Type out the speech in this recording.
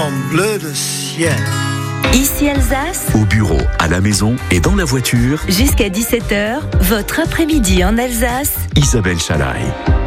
en bleu de ciel. Ici Alsace, Au bureau, à la maison et dans la voiture, jusqu'à 17h, votre après-midi en Alsace. Isabelle Chalaï.